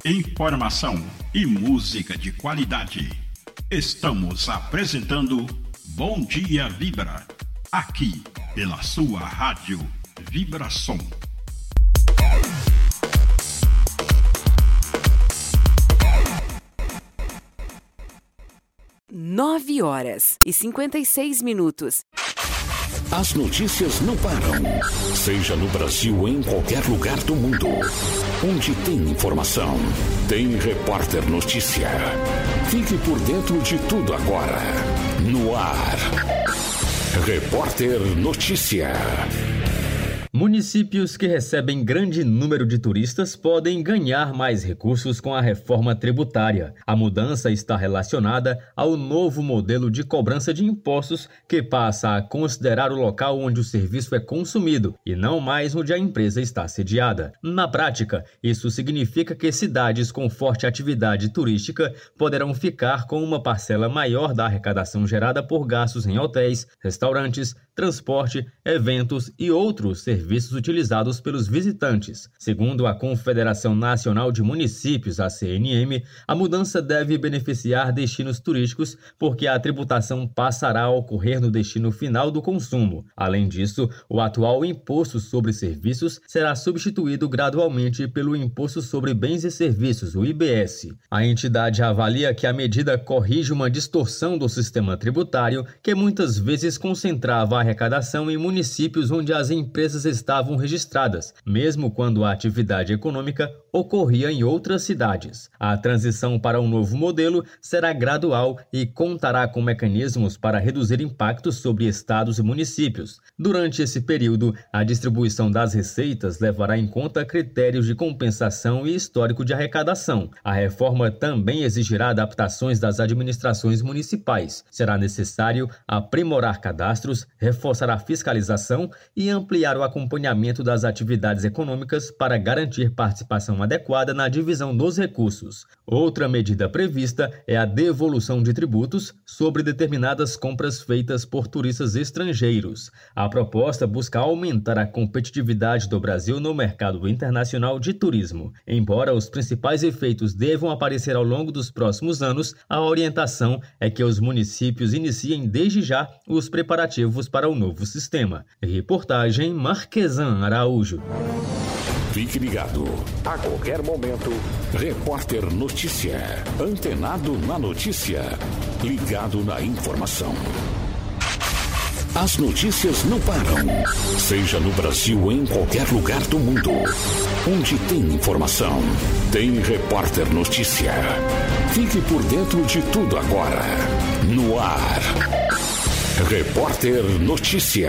informação e música de qualidade. Estamos apresentando Bom Dia Vibra, aqui pela sua rádio Vibração. 9h56. As notícias não param. Seja no Brasil ou em qualquer lugar do mundo. Onde tem informação, tem Repórter Notícia. Fique por dentro de tudo agora. No ar. Repórter Notícia. Municípios que recebem grande número de turistas podem ganhar mais recursos com a reforma tributária. A mudança está relacionada ao novo modelo de cobrança de impostos que passa a considerar o local onde o serviço é consumido e não mais onde a empresa está sediada. Na prática, isso significa que cidades com forte atividade turística poderão ficar com uma parcela maior da arrecadação gerada por gastos em hotéis, restaurantes, transporte, eventos e outros serviços utilizados pelos visitantes. Segundo a Confederação Nacional de Municípios, a CNM, a mudança deve beneficiar destinos turísticos porque a tributação passará a ocorrer no destino final do consumo. Além disso, o atual Imposto sobre Serviços será substituído gradualmente pelo Imposto sobre Bens e Serviços, o IBS. A entidade avalia que a medida corrige uma distorção do sistema tributário que muitas vezes concentrava a arrecadação em municípios onde as empresas estavam registradas, mesmo quando a atividade econômica ocorria em outras cidades. A transição para um novo modelo será gradual e contará com mecanismos para reduzir impactos sobre estados e municípios. Durante esse período, a distribuição das receitas levará em conta critérios de compensação e histórico de arrecadação. A reforma também exigirá adaptações das administrações municipais. Será necessário aprimorar cadastros, reforçar a fiscalização e ampliar o acompanhamento das atividades econômicas para garantir participação adequada na divisão dos recursos. Outra medida prevista é a devolução de tributos sobre determinadas compras feitas por turistas estrangeiros. A proposta busca aumentar a competitividade do Brasil no mercado internacional de turismo. Embora os principais efeitos devam aparecer ao longo dos próximos anos, a orientação é que os municípios iniciem desde já os preparativos para o novo sistema. Reportagem Marquesan Araújo. Fique ligado. A qualquer momento, Repórter Notícia. Antenado na notícia. Ligado na informação. As notícias não param. Seja no Brasil ou em qualquer lugar do mundo. Onde tem informação, tem Repórter Notícia. Fique por dentro de tudo agora. No ar. Repórter Notícia.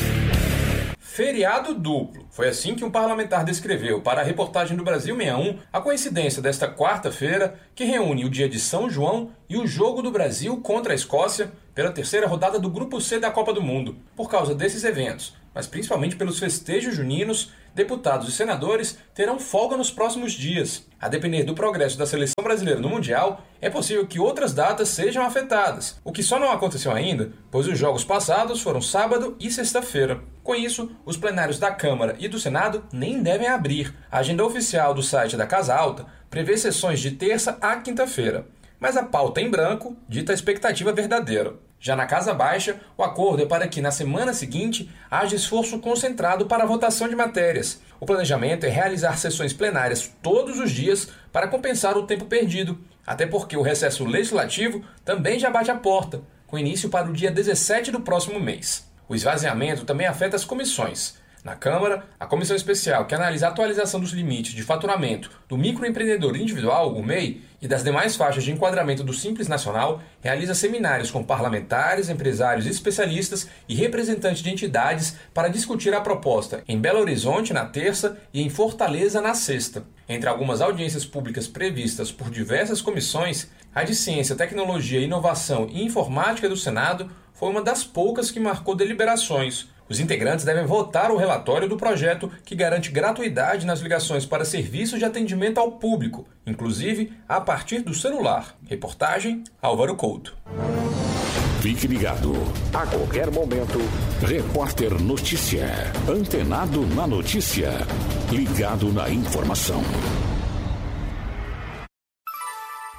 Feriado duplo. Foi assim que um parlamentar descreveu para a reportagem do Brasil 61 a coincidência desta quarta-feira, que reúne o dia de São João e o jogo do Brasil contra a Escócia pela terceira rodada do Grupo C da Copa do Mundo. Por causa desses eventos, mas principalmente pelos festejos juninos, deputados e senadores terão folga nos próximos dias. A depender do progresso da seleção brasileira no Mundial, é possível que outras datas sejam afetadas, o que só não aconteceu ainda, pois os jogos passados foram sábado e sexta-feira. Com isso, os plenários da Câmara e do Senado nem devem abrir. A agenda oficial do site da Casa Alta prevê sessões de terça a quinta-feira, mas a pauta em branco dita a expectativa verdadeira. Já na Casa Baixa, o acordo é para que na semana seguinte haja esforço concentrado para a votação de matérias. O planejamento é realizar sessões plenárias todos os dias para compensar o tempo perdido, até porque o recesso legislativo também já bate a porta, com início para o dia 17 do próximo mês. O esvaziamento também afeta as comissões. Na Câmara, a Comissão Especial, que analisa a atualização dos limites de faturamento do microempreendedor individual, o MEI, e das demais faixas de enquadramento do Simples Nacional, realiza seminários com parlamentares, empresários, especialistas e representantes de entidades para discutir a proposta em Belo Horizonte na terça e em Fortaleza na sexta. Entre algumas audiências públicas previstas por diversas comissões, a de Ciência, Tecnologia, Inovação e Informática do Senado foi uma das poucas que marcou deliberações. Os integrantes devem votar o relatório do projeto que garante gratuidade nas ligações para serviços de atendimento ao público, inclusive a partir do celular. Reportagem Álvaro Couto. Fique ligado. A qualquer momento, Repórter Notícia. Antenado na notícia. Ligado na informação.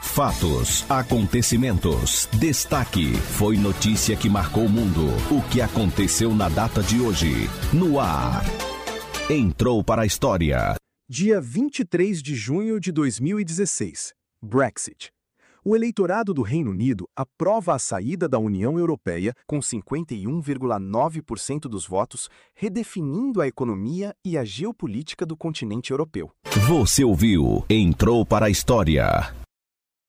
Fatos, acontecimentos, destaque. Foi notícia que marcou o mundo. O que aconteceu na data de hoje. No ar. Entrou para a história. Dia 23 de junho de 2016. Brexit. O eleitorado do Reino Unido aprova a saída da União Europeia com 51,9% dos votos, redefinindo a economia e a geopolítica do continente europeu. Você ouviu Entrou para a História.